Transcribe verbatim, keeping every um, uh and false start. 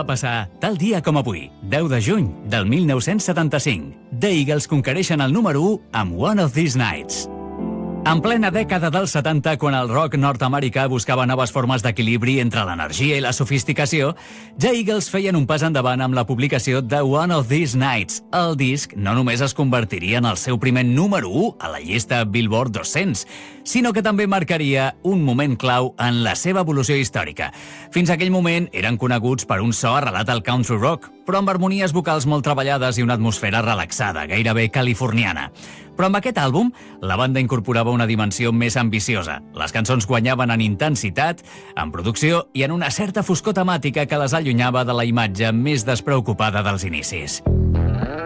va passar tal dia com avui, deu de juny del mil nou-cents setanta-cinc. The Eagles conquereixen el número u amb One of These Nights. En plena dècada dels setanta, quan el rock nord-americà buscava noves formes d'equilibri entre l'energia i la sofisticació, The Eagles feien un pas endavant amb la publicació de One of These Nights. El disc no només es convertiria en el seu primer número u a la llista Billboard dos-cents, sinó que també marcaria un moment clau en la seva evolució històrica. Fins aquell moment eren coneguts per un so arrelat al country rock, però amb harmonies vocals molt treballades i una atmosfera relaxada, gairebé californiana. Però amb aquest àlbum, la banda incorporava una dimensió més ambiciosa. Les cançons guanyaven en intensitat, en producció i en una certa foscor temàtica que les allunyava de la imatge més despreocupada dels inicis.